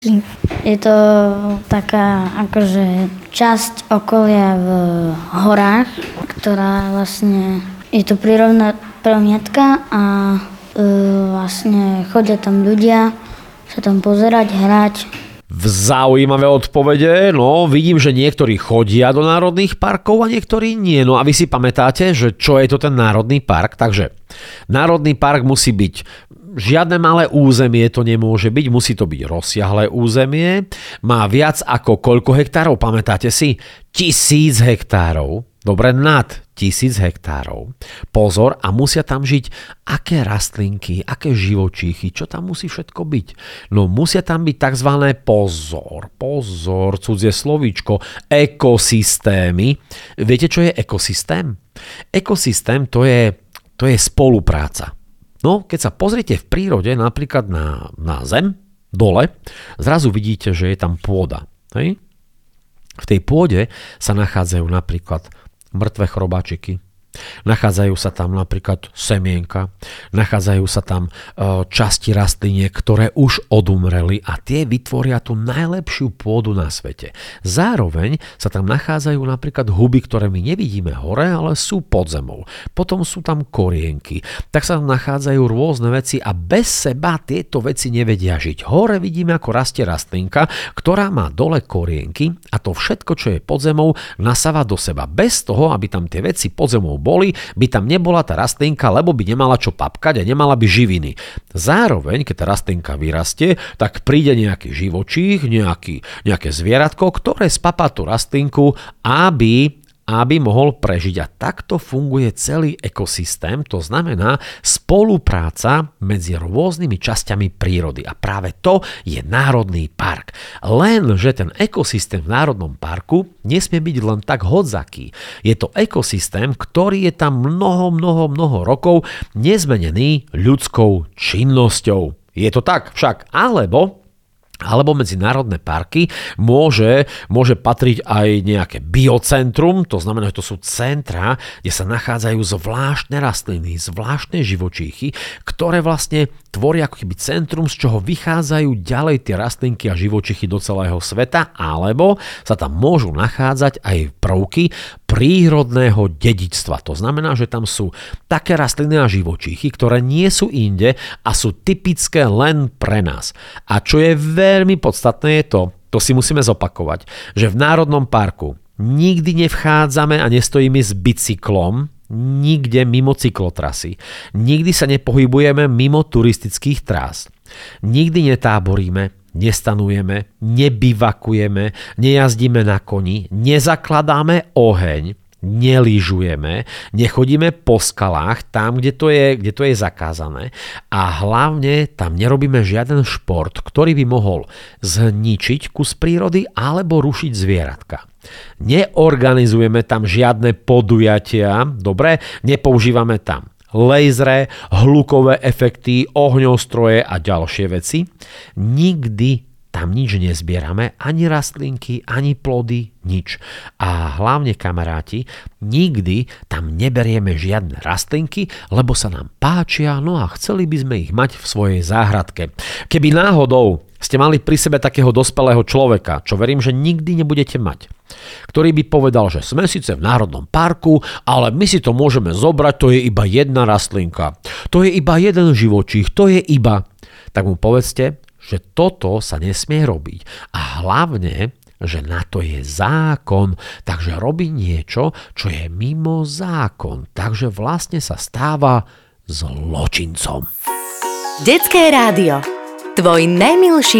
Je to taká akože časť okolia v horách, ktorá vlastne je to prírodná pamiatka a vlastne chodia tam ľudia sa tam pozerať, hrať. Zaujímavé odpovede, no vidím, že niektorí chodia do národných parkov a niektorí nie. No a vy si pamätáte, že čo je to ten národný park? Takže národný park musí byť žiadne malé územie, to nemôže byť, musí to byť rozsiahlé územie, má viac ako koľko hektárov, pamätáte si? 1000 hektárov, dobre, nad 1000 hektárov. Pozor, a musia tam žiť aké rastlinky, aké živočíchy, čo tam musí všetko byť? No musia tam byť takzvané, pozor, cudzie slovíčko, ekosystémy. Viete, čo je ekosystém? Ekosystém to je spolupráca. No, keď sa pozriete v prírode, napríklad na zem, dole, zrazu vidíte, že je tam pôda. Hej? V tej pôde sa nachádzajú napríklad mŕtve chrobáčiky, nachádzajú sa tam napríklad semienka, nachádzajú sa tam časti rastliniek, ktoré už odumreli a tie vytvoria tú najlepšiu pôdu na svete. Zároveň sa tam nachádzajú napríklad huby, ktoré my nevidíme hore, ale sú pod zemou. Potom sú tam korienky. Tak sa tam nachádzajú rôzne veci a bez seba tieto veci nevedia žiť. Hore vidíme, ako rastie rastlinka, ktorá má dole korienky a to všetko, čo je pod zemou, nasáva do seba. Bez toho, aby tam tie veci pod zemou boli, by tam nebola tá rastlinka, lebo by nemala čo papkať a nemala by živiny. Zároveň, keď tá rastlinka vyrastie, tak príde nejaký živočích, nejaké zvieratko, ktoré spapá tú rastlinku, aby mohol prežiť. A takto funguje celý ekosystém, to znamená spolupráca medzi rôznymi časťami prírody. A práve to je národný park. Lenže ten ekosystém v národnom parku nesmie byť len tak hodzaký. Je to ekosystém, ktorý je tam mnoho rokov nezmenený ľudskou činnosťou. Je to tak však, alebo medzi národné parky môže patriť aj nejaké biocentrum, to znamená, že to sú centra, kde sa nachádzajú zvláštne rastliny, zvláštne živočíchy, ktoré vlastne tvoria ako keby centrum, z čoho vychádzajú ďalej tie rastlinky a živočichy do celého sveta, alebo sa tam môžu nachádzať aj prvky prírodného dedičstva. To znamená, že tam sú také rastliny a živočíchy, ktoré nie sú inde a sú typické len pre nás. A čo je veľmi podstatné je to si musíme zopakovať, že v národnom parku nikdy nevchádzame a nestojíme s bicyklom nikde mimo cyklotrasy. Nikdy sa nepohybujeme mimo turistických trás. Nikdy netáboríme, nestanujeme, nebivakujeme, nejazdíme na koni, nezakladáme oheň, nelížujeme, nechodíme po skalách tam, kde to je zakázané a hlavne tam nerobíme žiaden šport, ktorý by mohol zničiť kus prírody alebo rušiť zvieratka. Neorganizujeme tam žiadne podujatia, dobre, nepoužívame tam lasery, hlukové efekty, ohňostroje a ďalšie veci. Nikdy tam nič nezbierame, ani rastlinky, ani plody, nič. A hlavne, kamaráti, nikdy tam neberieme žiadne rastlinky, lebo sa nám páčia, no a chceli by sme ich mať v svojej záhradke. Keby náhodou ste mali pri sebe takého dospelého človeka, čo verím, že nikdy nebudete mať, ktorý by povedal, že sme síce v národnom parku, ale my si to môžeme zobrať, to je iba jedna rastlinka, to je iba jeden živočích, to je iba... Tak mu povedzte, že toto sa nesmie robiť. A hlavne, že na to je zákon, takže robí niečo, čo je mimo zákon. Takže vlastne sa stáva zločincom. Detské rádio. Tvoj najmilší